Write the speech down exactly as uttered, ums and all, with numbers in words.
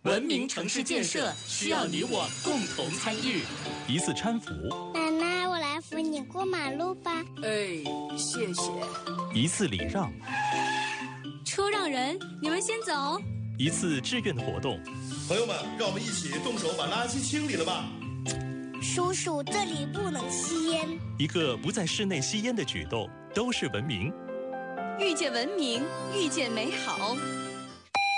文明城市建设需要你我共同参与。 一次搀扶， 奶奶，我来扶你过马路吧。 哎，谢谢。 一次礼让， 车让人，你们先走。 一次志愿的活动， 朋友们，让我们一起动手把垃圾清理了吧。 叔叔，这里不能吸烟。 一个不在室内吸烟的举动，都是文明。 遇见文明，遇见美好。